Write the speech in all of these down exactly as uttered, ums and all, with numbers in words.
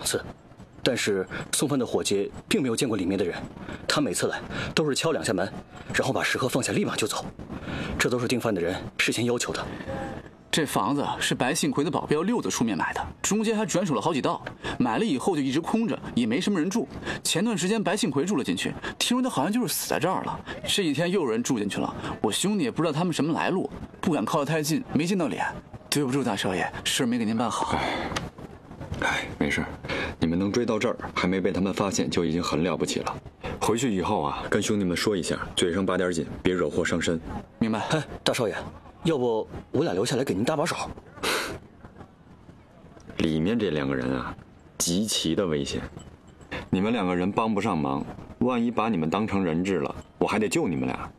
次，但是送饭的伙计并没有见过里面的人，他每次来都是敲两下门，然后把食盒放下，立马就走。这都是订饭的人事先要求的。 这房子是白幸奎的保镖六子出面买的，中间还转手了好几道，买了以后就一直空着，也没什么人住。前段时间白幸奎住了进去，听说他好像就是死在这儿了。这几天又有人住进去了，我兄弟也不知道他们什么来路，不敢靠得太近，没见到脸。对不住大少爷，事儿没给您办好。 哎，哎，没事，你们能追到这儿，还没被他们发现，就已经很了不起了。回去以后啊，跟兄弟们说一下，嘴上把点紧，别惹祸伤身。 明白。 哎，大少爷，要不我俩留下来给您搭把手？ 里面这两个人啊，极其的危险，你们两个人帮不上忙，万一把你们当成人质了，我还得救你们俩。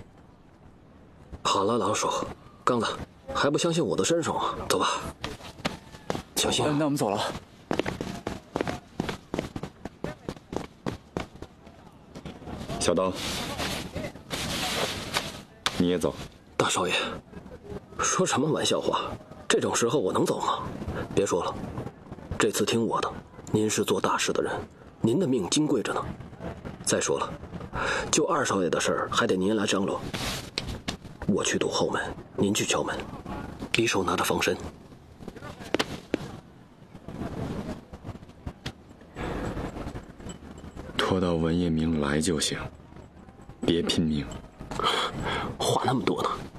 好了，狼叔，刚子，还不相信我的身手啊？走吧，小心、啊。 那我们走了。 小刀，你也走。 大少爷，说什么玩笑话？这种时候我能走吗？别说了，这次听我的，您是做大事的人，您的命金贵着呢。再说了，就二少爷的事儿还得您来张罗。我去堵后门，您去敲门，匕首拿着防身。 拖到文业明来就行，别拼命。 话那么多呢。